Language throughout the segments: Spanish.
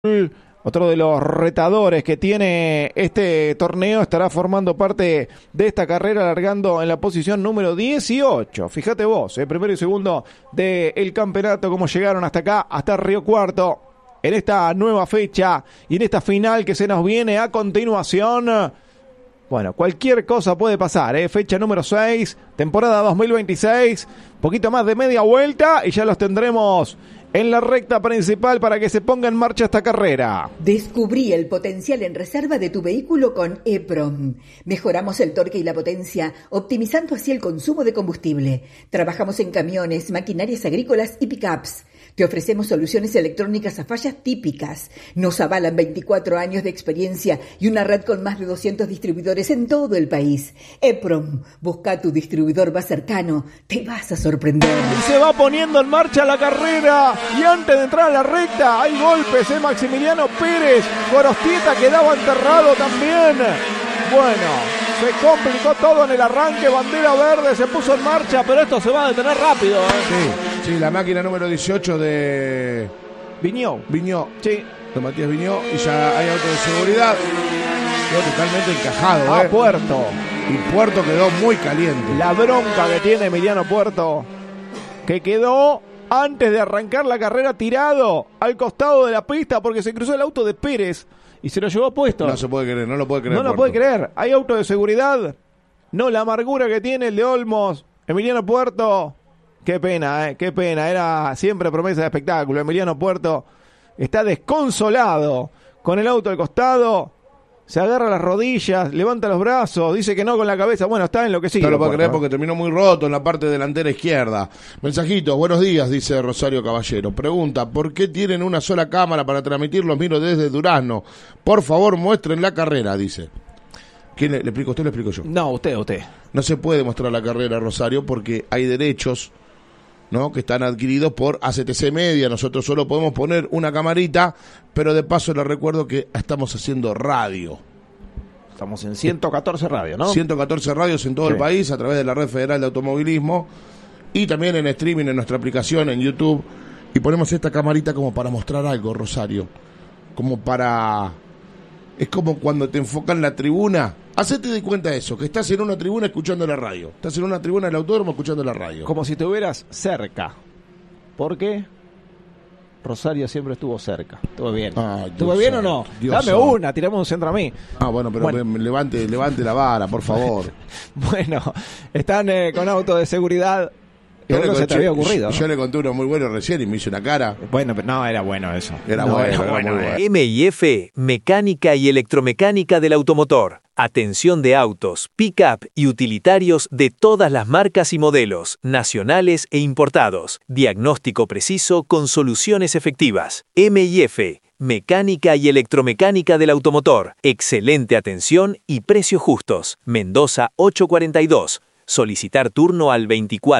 Otro de los retadores que tiene este torneo estará formando parte de esta carrera, largando en la posición número 18. Fíjate vos, primero y segundo del campeonato, cómo llegaron hasta acá, hasta Río Cuarto, en esta nueva fecha y en esta final que se nos viene a continuación. Bueno, cualquier cosa puede pasar, fecha número 6, temporada 2026, poquito más de media vuelta y ya los tendremos en la recta principal para que se ponga en marcha esta carrera. Descubrí el potencial en reserva de tu vehículo con EPROM. Mejoramos el torque y la potencia, optimizando así el consumo de combustible. Trabajamos en camiones, maquinarias agrícolas y pickups. Te ofrecemos soluciones electrónicas a fallas típicas. Nos avalan 24 años de experiencia y una red con más de 200 distribuidores en todo el país. EPROM, busca tu distribuidor más cercano. Te vas a sorprender. Y se va poniendo en marcha la carrera. Y antes de entrar a la recta, hay golpes, Maximiliano Pérez. Gorostieta quedaba enterrado también. Bueno, se complicó todo en el arranque. Bandera verde, se puso en marcha, pero esto se va a detener rápido. Sí, la máquina número 18 de Viñó. Sí, de Matías Viñó. Y ya hay auto de seguridad. Quedó totalmente encajado. A Puerto. Y Puerto quedó muy caliente. La bronca que tiene Emiliano Puerto, que quedó antes de arrancar la carrera tirado al costado de la pista porque se cruzó el auto de Pérez y se lo llevó puesto. No se puede creer, no lo puede creer. No lo puede creer. Hay auto de seguridad. No la amargura que tiene el de Olmos. Emiliano Puerto. Qué pena, qué pena. Era siempre promesa de espectáculo. Emiliano Puerto está desconsolado con el auto al costado. Se agarra las rodillas, levanta los brazos, dice que no con la cabeza. Bueno, está enloquecido. No lo puedo creer porque terminó muy roto en la parte delantera izquierda. Mensajitos, buenos días, dice Rosario Caballero. Pregunta, ¿por qué tienen una sola cámara para transmitir? Los miro desde Durazno. Por favor, muestren la carrera, dice. ¿Quién le explico? ¿Usted le explico yo? No, usted. No se puede mostrar la carrera, Rosario, porque hay derechos, ¿no?, que están adquiridos por ACTC Media. Nosotros solo podemos poner una camarita, pero de paso les recuerdo que estamos haciendo radio. Estamos en 114 radios, ¿no? 114 radios en todo el país a través de la Red Federal de Automovilismo y también en streaming en nuestra aplicación en YouTube. Y ponemos esta camarita como para mostrar algo, Rosario. Como para... Es como cuando te enfocan la tribuna. Hacete de cuenta eso, que estás en una tribuna escuchando la radio. Estás en una tribuna del autódromo escuchando la radio. Como si estuvieras cerca. ¿Por qué? Rosario siempre estuvo cerca. Estuvo bien. ¿Estuvo bien o no? Dame una, tirame un centro a mí. Bueno, pero bueno. Levante la vara, por favor. Bueno, están con auto de seguridad. No se te había ocurrido, ¿no? Yo le conté uno muy bueno recién y me hizo una cara. Bueno, pero no, era bueno eso. Era bueno. M&F, mecánica y electromecánica del automotor. Atención de autos, pick-up y utilitarios de todas las marcas y modelos, nacionales e importados. Diagnóstico preciso con soluciones efectivas. M&F, mecánica y electromecánica del automotor. Excelente atención y precios justos. Mendoza 842. Solicitar turno al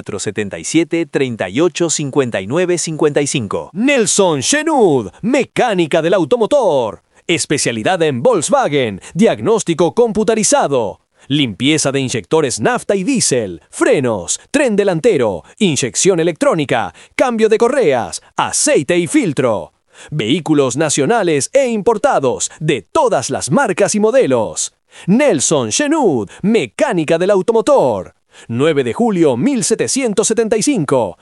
2477 38 59 55. Nelson Shenud, mecánica del automotor. Especialidad en Volkswagen, diagnóstico computarizado. Limpieza de inyectores nafta y diésel, frenos, tren delantero, inyección electrónica, cambio de correas, aceite y filtro. Vehículos nacionales e importados de todas las marcas y modelos. Nelson Shenud, mecánica del automotor. 9 de julio 1775,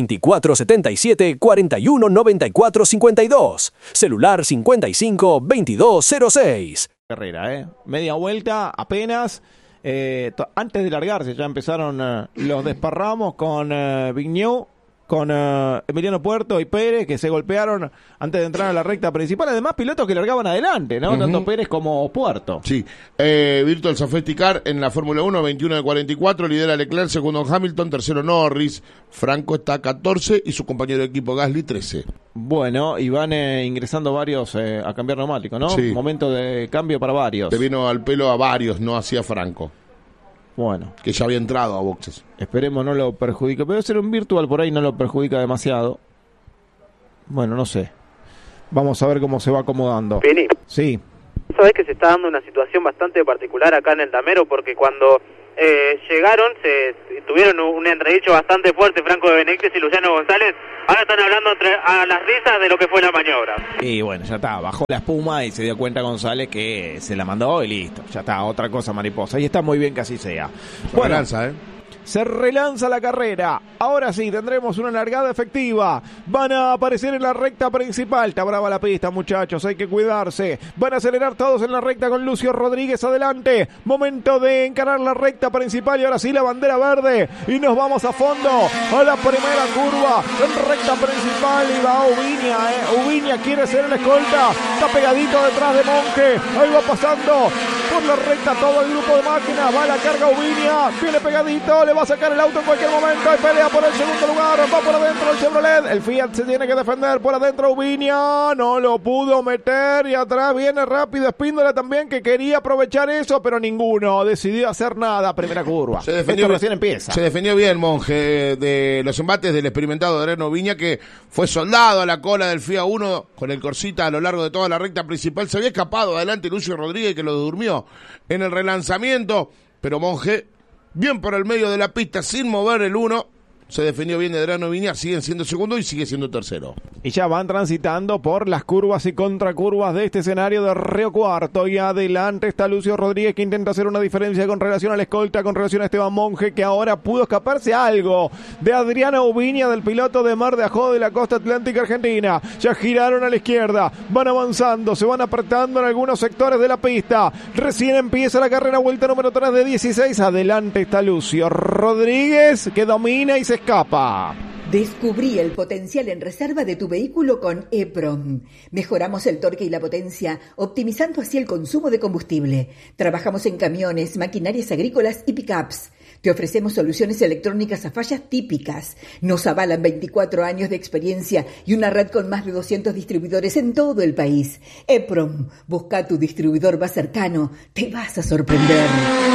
2477 41 94 52, celular 55 2206. Carrera, media vuelta apenas. Antes de largarse ya empezaron los desparramos con Vignó, con Emiliano Puerto y Pérez, que se golpearon antes de entrar a la recta principal. Además, pilotos que largaban adelante, ¿no? Tanto Pérez como Puerto. Sí. Virtual Safety Car en la Fórmula 1, 21 de 44. Lidera Leclerc, segundo Hamilton, tercero Norris. Franco está 14 y su compañero de equipo Gasly 13. Bueno, y van ingresando varios a cambiar neumático, ¿no? Sí. Momento de cambio para varios. Te vino al pelo a varios, no hacía Franco. Bueno, que ya había entrado a boxes. Esperemos no lo perjudique. Pero ser un virtual por ahí no lo perjudica demasiado. Bueno, no sé. Vamos a ver cómo se va acomodando. Fini. Sí. Sabés que se está dando una situación bastante particular acá en el Damero, porque cuando llegaron, tuvieron un entredicho bastante fuerte, Franco de Benítez y Luciano González. Ahora están hablando a las risas de lo que fue la maniobra. Y bueno, ya está, bajó la espuma y se dio cuenta González que se la mandó y listo. Ya está, otra cosa, mariposa. Y está muy bien que así sea. Bueno, se relanza la carrera. Ahora sí, tendremos una largada efectiva. Van a aparecer en la recta principal. Está brava la pista, muchachos. Hay que cuidarse. Van a acelerar todos en la recta con Lucio Rodríguez adelante. Momento de encarar la recta principal. Y ahora sí, la bandera verde. Y nos vamos a fondo a la primera curva. En recta principal. Y va Ubiña. Ubiña quiere ser el escolta. Está pegadito detrás de Monje. Ahí va pasando por la recta todo el grupo de máquinas. Va a la carga Ubiña. Viene pegadito. Le va a sacar el auto en cualquier momento. Hay pelea por el segundo lugar. Va por adentro el Chevrolet. El Fiat se tiene que defender por adentro. Ubiña no lo pudo meter. Y atrás viene rápido Espíndola también, que quería aprovechar eso, pero ninguno decidió hacer nada. Primera curva. Esto recién empieza. Se defendió bien Monje de los embates del experimentado Adriano Ubiña, que fue soldado a la cola del FIA 1 con el Corsita a lo largo de toda la recta principal. Se había escapado adelante Lucio Rodríguez, que lo durmió en el relanzamiento, pero Monje bien por el medio de la pista, sin mover el 1, se defendió bien de Adriano Ubiña, siguen siendo segundo y sigue siendo tercero. Y ya van transitando por las curvas y contracurvas de este escenario de Río Cuarto. Y adelante está Lucio Rodríguez, que intenta hacer una diferencia con relación al escolta, con relación a Esteban Monje, que ahora pudo escaparse algo de Adriano Ubiña, del piloto de Mar de Ajó de la costa atlántica argentina. Ya giraron a la izquierda, van avanzando, se van apretando en algunos sectores de la pista. Recién empieza la carrera, vuelta número 3 de 16. Adelante está Lucio Rodríguez, que domina y se escapa. Descubrí el potencial en reserva de tu vehículo con EPROM. Mejoramos el torque y la potencia, optimizando así el consumo de combustible. Trabajamos en camiones, maquinarias agrícolas y pickups. Te ofrecemos soluciones electrónicas a fallas típicas. Nos avalan 24 años de experiencia y una red con más de 200 distribuidores en todo el país. EPROM, busca tu distribuidor más cercano. Te vas a sorprender.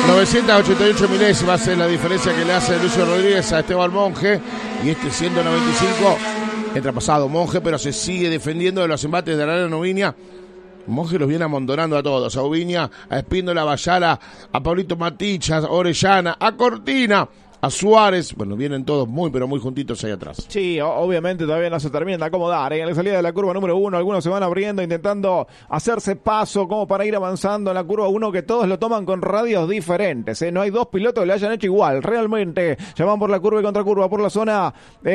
988 milésimas es la diferencia que le hace Lucio Rodríguez a Esteban Monje. Y este 195 entra pasado Monje, pero se sigue defendiendo de los embates de Adriano Ubiña. Monje los viene amontonando a todos, a Ubiña, a Espíndola, a Bayala, a Pablito Maticha, a Orellana, a Cortina, a Suárez. Bueno, vienen todos muy, pero muy juntitos ahí atrás. Sí, obviamente todavía no se terminan de acomodar. En la salida de la curva número 1, algunos se van abriendo, intentando hacerse paso como para ir avanzando en la curva 1, que todos lo toman con radios diferentes. No hay dos pilotos que le hayan hecho igual. Realmente, ya van por la curva y contracurva, por la zona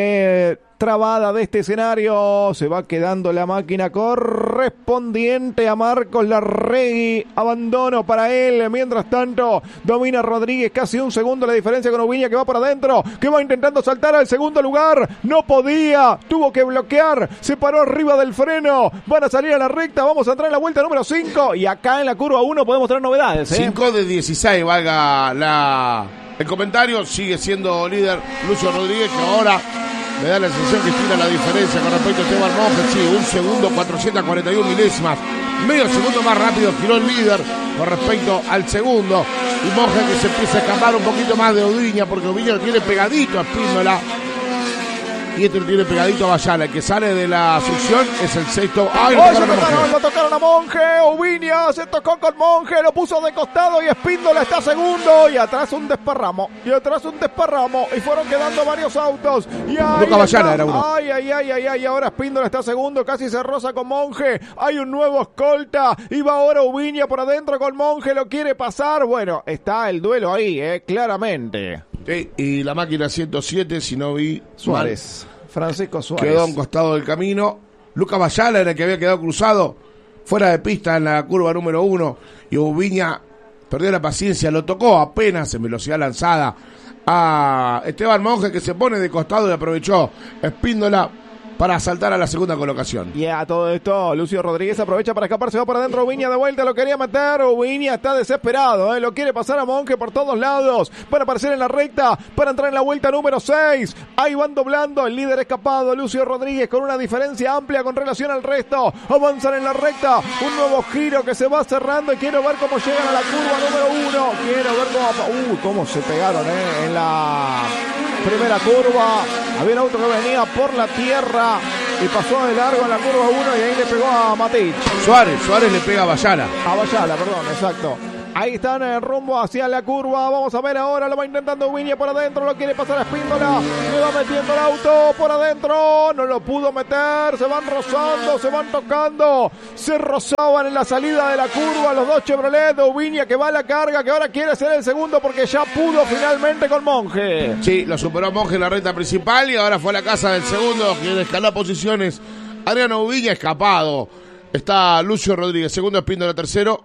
trabada de este escenario. Se va quedando la máquina correspondiente a Marcos Larregui. Abandono para él. Mientras tanto, domina Rodríguez, casi un segundo la diferencia con Ubiña, que va por adentro, que va intentando saltar al segundo lugar. No podía, tuvo que bloquear, se paró arriba del freno. Van a salir a la recta, vamos a entrar en la vuelta número 5. Y acá en la curva 1 podemos tener novedades. 5 de 16, valga el comentario. Sigue siendo líder Lucio Rodríguez, que ahora me da la sensación que estira la diferencia con respecto a Esteban Monje. Sí, 1 segundo, 441 milésimas. Medio segundo más rápido giró el líder con respecto al segundo. Y Monje que se empieza a escapar un poquito más de Ubiña, porque Ubiña lo tiene pegadito a Espíndola. Y este lo tiene pegadito a Bayala. El que sale de la succión es el sexto. ¡Ay, lo tocaron a Monje! Ubiña se tocó con Monje, lo puso de costado y Espíndola está segundo. Y atrás un desparramo. Y fueron quedando varios autos. Y Bayala era uno. Ay. Ahora Espíndola está segundo, casi se roza con Monje. Hay un nuevo escolta. Y va ahora Ubiña por adentro con Monje. Lo quiere pasar. Bueno, está el duelo ahí, claramente. Sí, y la máquina 107, si no vi Suárez. Francisco Suárez. Quedó a un costado del camino. Lucas Bayala era el que había quedado cruzado fuera de pista en la curva número 1. Y Ubiña perdió la paciencia, lo tocó apenas en velocidad lanzada a Esteban Monje, que se pone de costado y aprovechó Espíndola para saltar a la segunda colocación. Y a todo esto, Lucio Rodríguez aprovecha para escaparse, va para adentro. Ubiña de vuelta, lo quería meter. Ubiña está desesperado, lo quiere pasar a Monje por todos lados para aparecer en la recta, para entrar en la vuelta número 6. Ahí van doblando, el líder escapado, Lucio Rodríguez, con una diferencia amplia con relación al resto. Avanzan en la recta, un nuevo giro que se va cerrando y quiero ver cómo llegan a la curva número 1. Quiero ver cómo se pegaron en la primera curva. Había un auto que venía por la tierra y pasó de largo en la curva 1 y ahí le pegó a Matich. Suárez le pega a Bayala. A Bayala, perdón, exacto. Ahí están en rumbo hacia la curva. Vamos a ver ahora. Lo va intentando Ubiña por adentro. Lo quiere pasar a Espíndola. Le va metiendo el auto por adentro. No lo pudo meter. Se van rozando. Se van tocando. Se rozaban en la salida de la curva los dos Chevrolet. Ubiña que va a la carga. Que ahora quiere ser el segundo porque ya pudo finalmente con Monge. Sí, lo superó Monge en la recta principal. Y ahora fue a la casa del segundo. Quien escaló posiciones. Adriano Ubiña escapado. Está Lucio Rodríguez. Segundo Espíndola. Tercero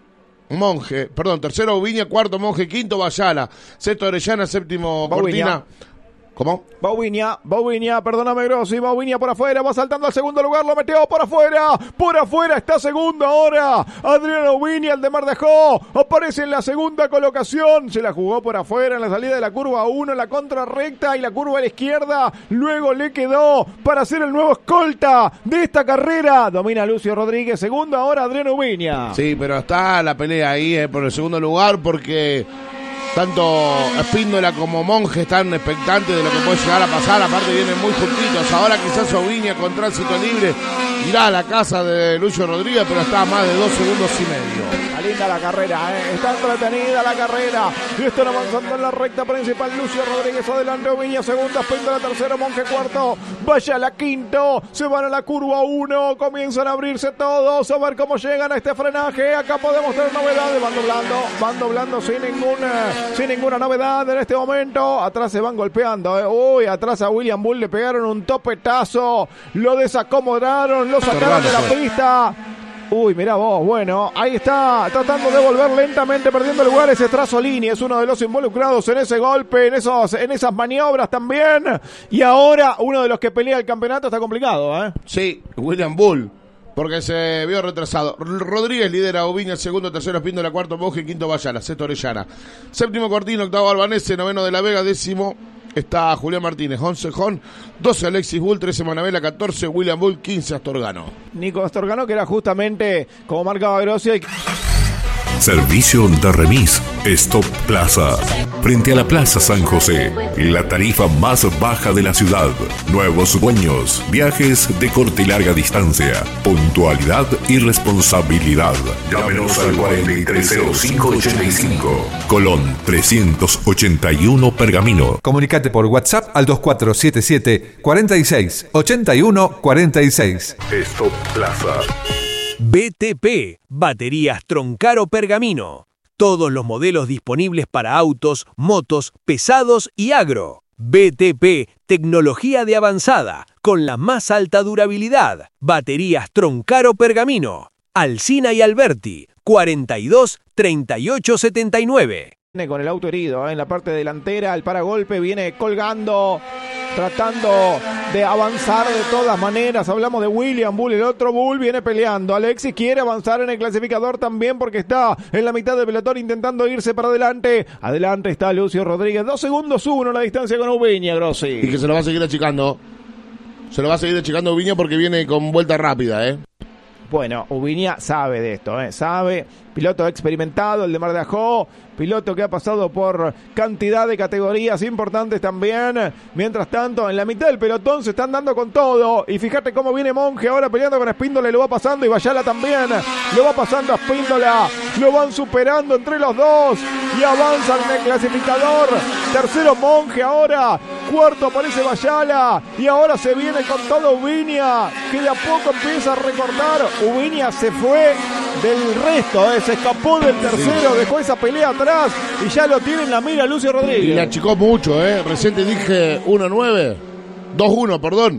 Monge, perdón, tercero Ubiña, cuarto Monge, quinto Bayala, sexto Orellana, séptimo Cortina. ¿Cómo? Baubiña, perdóname Grossi, Baubiña por afuera, va saltando al segundo lugar, lo metió por afuera está segundo ahora, Adriano Ubiña, el de Mar de Ajó, aparece en la segunda colocación, se la jugó por afuera en la salida de la curva 1, en la contra recta y la curva a la izquierda, luego le quedó para ser el nuevo escolta de esta carrera, domina Lucio Rodríguez, segundo ahora Adriano Ubiña. Sí, pero está la pelea ahí por el segundo lugar porque tanto Espíndola como Monge están expectantes de lo que puede llegar a pasar. Aparte vienen muy juntitos. Ahora quizás Ubiña con tránsito libre irá a la casa de Lucio Rodríguez, pero está a más de 2 segundos y medio. Está linda la carrera, está entretenida la carrera. Y están avanzando en la recta principal. Lucio Rodríguez adelante, Ubiña segundo, Espíndola tercero, Monge cuarto, Bayala quinto. Se van a la curva 1, comienzan a abrirse todos. A ver cómo llegan a este frenaje. Acá podemos tener novedades. Van doblando sin ninguna novedad en este momento. Atrás se van golpeando. Uy, atrás a William Bull le pegaron un topetazo. Lo desacomodaron, lo sacaron de la pista. Uy, mirá vos, bueno, ahí está tratando de volver lentamente, perdiendo lugares. Strazolini es uno de los involucrados en ese golpe, en esas maniobras también. Y ahora uno de los que pelea el campeonato. Está complicado, Sí, William Bull, porque se vio retrasado. Rodríguez lidera a Ubiña, segundo, tercero Espíndola, cuarto Monge, quinto Bayala, sexto Orellana, séptimo Cortino, octavo Albanese, noveno De la Vega, décimo está Julián Martínez, 11 Jón, 12 Alexis Bull, 13 Manabela, 14 William Bull, 15 Astorgano. Nico Astorgano, que era justamente como marcaba Grossi. Servicio de remis Stop Plaza. Frente a la Plaza San José, la tarifa más baja de la ciudad. Nuevos dueños, viajes de corta y larga distancia, puntualidad y responsabilidad. Llámenos al 430585, Colón 381 Pergamino. Comunicate por WhatsApp al 2477 46 81 46. Stop Plaza. BTP, baterías Troncaro Pergamino. Todos los modelos disponibles para autos, motos, pesados y agro. BTP, tecnología de avanzada, con la más alta durabilidad. Baterías Troncaro Pergamino. Alsina y Alberti, 42 38 79. Viene con el auto herido en la parte delantera, el paragolpe viene colgando, tratando de avanzar de todas maneras. Hablamos de William Bull, el otro Bull viene peleando. Alexis quiere avanzar en el clasificador también porque está en la mitad del pelotón intentando irse para adelante. Adelante está Lucio Rodríguez, 2 segundos 1 la distancia con Ubiña, Grossi. Y que se lo va a seguir achicando. Se lo va a seguir achicando Ubiña porque viene con vuelta rápida, Bueno, Ubiña sabe de esto, sabe, piloto experimentado, el de Mar de Ajó, piloto que ha pasado por cantidad de categorías importantes también. Mientras tanto, en la mitad del pelotón se están dando con todo. Y fíjate cómo viene Monge ahora peleando con Espíndola y lo va pasando. Y Bayala también lo va pasando a Espíndola. Lo van superando entre los dos y avanzan en el clasificador. Tercero Monge ahora. Cuarto aparece Bayala. Y ahora se viene con todo Ubiña, que de a poco empieza a recortar. Ubiña se fue del resto, se escapó del tercero, dejó esa pelea atrás y ya lo tiene en la mira Lucio Rodríguez. Y le achicó mucho, Recién te dije 1-9, 2-1, perdón.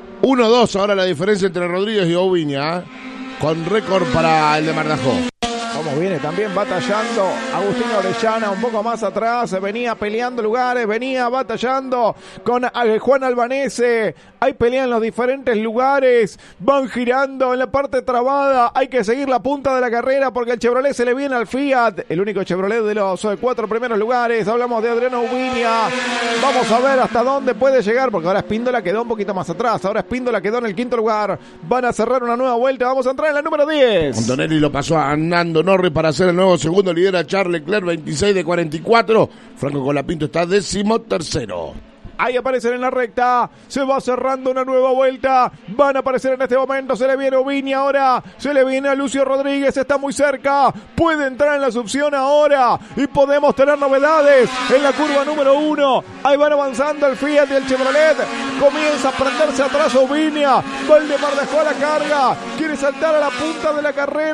1-2 ahora la diferencia entre Rodríguez y Ubiña, con récord para el de Mar de Ajó. Como viene también batallando Agustín Orellana un poco más atrás, venía peleando lugares, venía batallando con Juan Albanese, hay pelea en los diferentes lugares, van girando en la parte trabada, hay que seguir la punta de la carrera porque el Chevrolet se le viene al Fiat, el único Chevrolet de los 4 primeros lugares. Hablamos de Adriano Ubiña, vamos a ver hasta dónde puede llegar porque ahora Espíndola quedó un poquito más atrás, ahora Espíndola quedó en el 5º lugar, van a cerrar una nueva vuelta, vamos a entrar en la número 10. Antonelli lo pasó a Nando Norris para hacer el nuevo segundo, lidera Charles Leclerc 26 de 44, Franco Colapinto está 13º. Ahí aparecen en la recta. Se va cerrando una nueva vuelta. Van a aparecer en este momento. Se le viene Ubini ahora. Se le viene a Lucio Rodríguez. Está muy cerca. Puede entrar en la succión ahora. Y podemos tener novedades en la curva número 1. Ahí van avanzando el Fiat y el Chevrolet. Comienza a prenderse atrás Ubini. Valdemar dejó la carga. Quiere saltar a la punta de la carrera.